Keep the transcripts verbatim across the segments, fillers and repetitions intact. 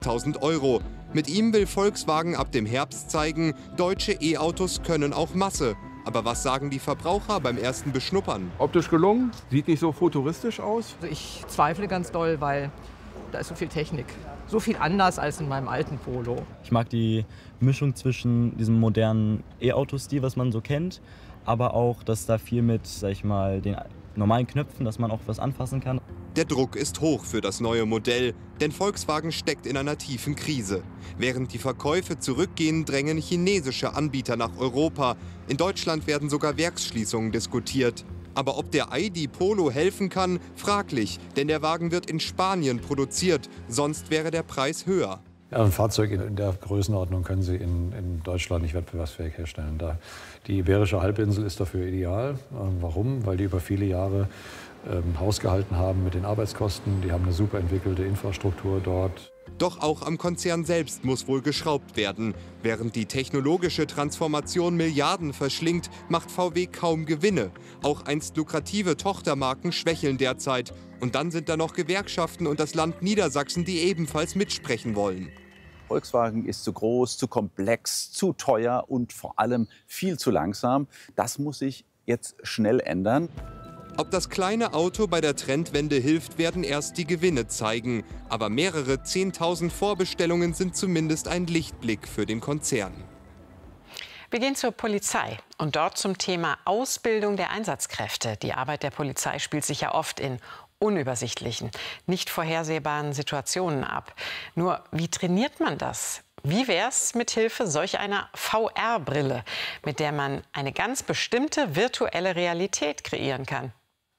tausend Euro. Mit ihm will Volkswagen ab dem Herbst zeigen, deutsche E-Autos können auch Masse. Aber was sagen die Verbraucher beim ersten Beschnuppern? Optisch gelungen, sieht nicht so futuristisch aus. Also ich zweifle ganz doll, weil da ist so viel Technik. So viel anders als in meinem alten Polo. Ich mag die Mischung zwischen diesem modernen E-Auto-Stil, was man so kennt, aber auch, dass da viel mit, sag ich mal, den normalen Knöpfen, dass man auch was anfassen kann. Der Druck ist hoch für das neue Modell, denn Volkswagen steckt in einer tiefen Krise. Während die Verkäufe zurückgehen, drängen chinesische Anbieter nach Europa. In Deutschland werden sogar Werksschließungen diskutiert. Aber ob der I D Polo helfen kann, fraglich, denn der Wagen wird in Spanien produziert, sonst wäre der Preis höher. Ja, ein Fahrzeug in der Größenordnung können Sie in, in Deutschland nicht wettbewerbsfähig herstellen. Da, die Iberische Halbinsel ist dafür ideal. Ähm, warum? Weil die über viele Jahre ähm, Haus gehalten haben mit den Arbeitskosten. Die haben eine super entwickelte Infrastruktur dort. Doch auch am Konzern selbst muss wohl geschraubt werden. Während die technologische Transformation Milliarden verschlingt, macht V W kaum Gewinne. Auch einst lukrative Tochtermarken schwächeln derzeit. Und dann sind da noch Gewerkschaften und das Land Niedersachsen, die ebenfalls mitsprechen wollen. Volkswagen ist zu groß, zu komplex, zu teuer und vor allem viel zu langsam. Das muss sich jetzt schnell ändern. Ob das kleine Auto bei der Trendwende hilft, werden erst die Gewinne zeigen. Aber mehrere zehntausend Vorbestellungen sind zumindest ein Lichtblick für den Konzern. Wir gehen zur Polizei und dort zum Thema Ausbildung der Einsatzkräfte. Die Arbeit der Polizei spielt sich ja oft in unübersichtlichen, nicht vorhersehbaren Situationen ab. Nur, wie trainiert man das? Wie wär's mit Hilfe solch einer V R-Brille, mit der man eine ganz bestimmte virtuelle Realität kreieren kann?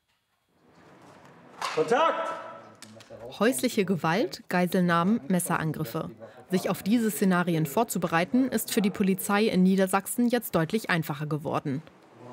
Kontakt! Häusliche Gewalt, Geiselnahmen, Messerangriffe. Sich auf diese Szenarien vorzubereiten, ist für die Polizei in Niedersachsen jetzt deutlich einfacher geworden.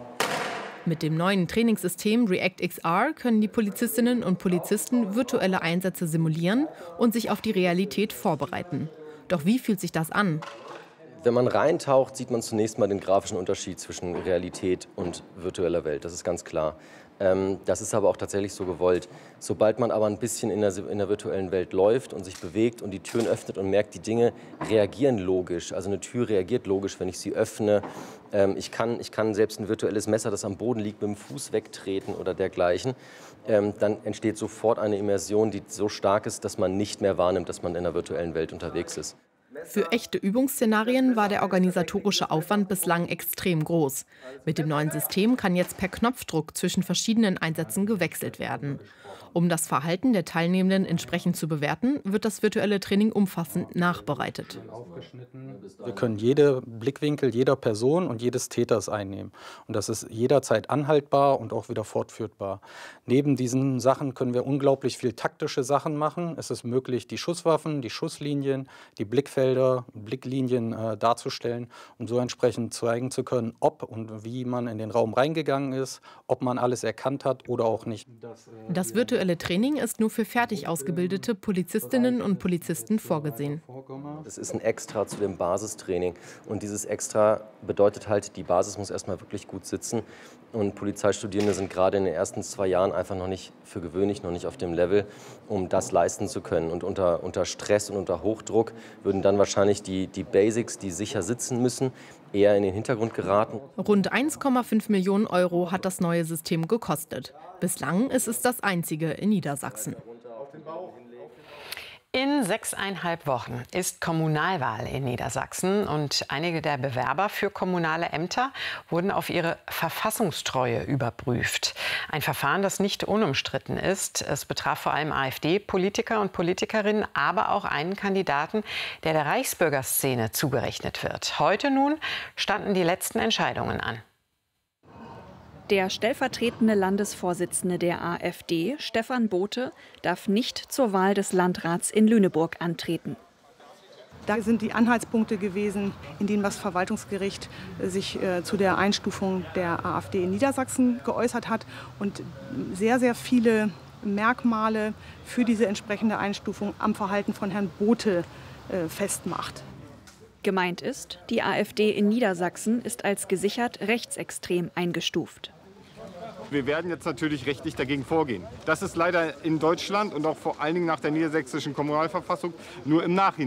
Mit dem neuen Trainingssystem React X R können die Polizistinnen und Polizisten virtuelle Einsätze simulieren und sich auf die Realität vorbereiten. Doch wie fühlt sich das an? Wenn man reintaucht, sieht man zunächst mal den grafischen Unterschied zwischen Realität und virtueller Welt. Das ist ganz klar. Ähm, das ist aber auch tatsächlich so gewollt. Sobald man aber ein bisschen in der, in der virtuellen Welt läuft und sich bewegt und die Türen öffnet und merkt, die Dinge reagieren logisch. Also eine Tür reagiert logisch, wenn ich sie öffne. Ähm, ich kann, ich kann selbst ein virtuelles Messer, das am Boden liegt, mit dem Fuß wegtreten oder dergleichen. Ähm, dann entsteht sofort eine Immersion, die so stark ist, dass man nicht mehr wahrnimmt, dass man in der virtuellen Welt unterwegs ist. Für echte Übungsszenarien war der organisatorische Aufwand bislang extrem groß. Mit dem neuen System kann jetzt per Knopfdruck zwischen verschiedenen Einsätzen gewechselt werden. Um das Verhalten der Teilnehmenden entsprechend zu bewerten, wird das virtuelle Training umfassend nachbereitet. Wir können jede Blickwinkel jeder Person und jedes Täters einnehmen. Und das ist jederzeit anhaltbar und auch wieder fortführbar. Neben diesen Sachen können wir unglaublich viel taktische Sachen machen. Es ist möglich, die Schusswaffen, die Schusslinien, die Blickfelder, Blicklinien äh, darzustellen und so entsprechend zeigen zu können, ob und wie man in den Raum reingegangen ist, ob man alles erkannt hat oder auch nicht. Das virtuelle Training ist nur für fertig ausgebildete Polizistinnen und Polizisten vorgesehen. Das ist ein Extra zu dem Basistraining. Und dieses Extra bedeutet halt, die Basis muss erstmal wirklich gut sitzen. Und Polizeistudierende sind gerade in den ersten zwei Jahren einfach noch nicht, für gewöhnlich noch nicht auf dem Level, um das leisten zu können. Und unter, unter Stress und unter Hochdruck würden dann wahrscheinlich die, die Basics, die sicher sitzen müssen, eher in den Hintergrund geraten. Rund eins Komma fünf Millionen Euro hat das neue System gekostet. Bislang ist es das einzige in Niedersachsen. In sechseinhalb Wochen ist Kommunalwahl in Niedersachsen und einige der Bewerber für kommunale Ämter wurden auf ihre Verfassungstreue überprüft. Ein Verfahren, das nicht unumstritten ist. Es betraf vor allem AfD-Politiker und Politikerinnen, aber auch einen Kandidaten, der der Reichsbürgerszene zugerechnet wird. Heute nun standen die letzten Entscheidungen an. Der stellvertretende Landesvorsitzende der AfD, Stefan Bothe, darf nicht zur Wahl des Landrats in Lüneburg antreten. Da sind die Anhaltspunkte gewesen, in denen das Verwaltungsgericht sich äh, zu der Einstufung der AfD in Niedersachsen geäußert hat und sehr, sehr viele Merkmale für diese entsprechende Einstufung am Verhalten von Herrn Bothe äh, festmacht. Gemeint ist, die AfD in Niedersachsen ist als gesichert rechtsextrem eingestuft. Wir werden jetzt natürlich rechtlich dagegen vorgehen. Das ist leider in Deutschland und auch vor allen Dingen nach der niedersächsischen Kommunalverfassung nur im Nachhinein